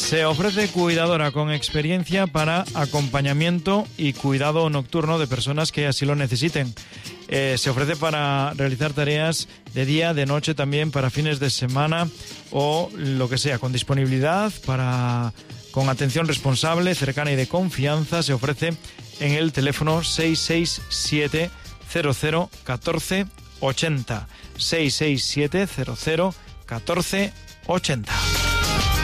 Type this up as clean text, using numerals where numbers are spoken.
Se ofrece cuidadora con experiencia para acompañamiento y cuidado nocturno de personas que así lo necesiten. Se ofrece para realizar tareas de día, de noche, también para fines de semana o lo que sea, con disponibilidad, con atención responsable, cercana y de confianza. Se ofrece en el teléfono 667 00 14 80. 667 00 14 80.